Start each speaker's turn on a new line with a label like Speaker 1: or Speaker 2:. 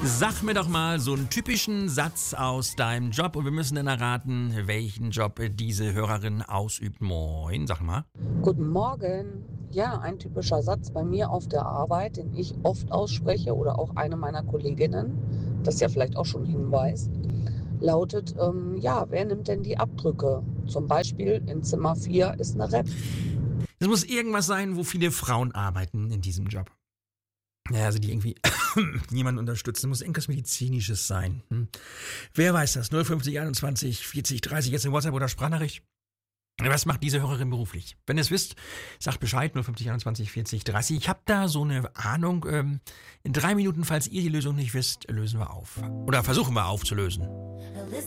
Speaker 1: Sag mir doch mal so einen typischen Satz aus deinem Job und wir müssen dann erraten, welchen Job diese Hörerin ausübt. Moin, sag mal.
Speaker 2: Guten Morgen. Ja, ein typischer Satz bei mir auf der Arbeit, den ich oft ausspreche oder auch eine meiner Kolleginnen, das ja vielleicht auch schon hinweist, lautet, ja, wer nimmt denn die Abdrücke? Zum Beispiel in Zimmer 4 ist eine Rep.
Speaker 1: Es muss irgendwas sein, wo viele Frauen arbeiten in diesem Job. Ja, also die irgendwie jemanden unterstützen. Muss irgendwas Medizinisches sein. Wer weiß das? 050 21 40 30, jetzt in WhatsApp oder Sprachnachricht. Was macht diese Hörerin beruflich? Wenn ihr es wisst, sagt Bescheid, 050 21 40 30. Ich habe da so eine Ahnung. In 3 Minuten, falls ihr die Lösung nicht wisst, lösen wir auf. Oder versuchen wir aufzulösen.